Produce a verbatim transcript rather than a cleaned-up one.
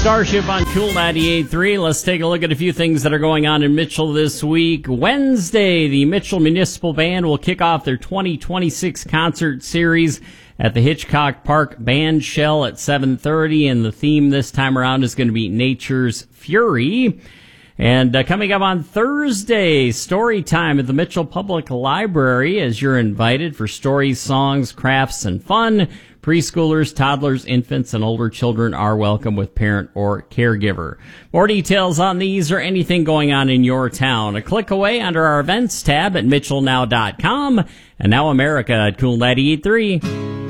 Starship on Cool ninety-eight point three. Let's take a look at a few things that are going on in Mitchell this week. Wednesday, the Mitchell Municipal Band will kick off their twenty twenty-six concert series at the Hitchcock Park Band Shell at seven thirty, and the theme this time around is going to be Nature's Fury. And uh, coming up on Thursday, story time at the Mitchell Public Library, as you're invited for stories, songs, crafts, and fun. Preschoolers, toddlers, infants, and older children are welcome with parent or caregiver. More details on these or anything going on in your town, a click away under our events tab at mitchell now dot com. And now America at Cool ninety-eight point three.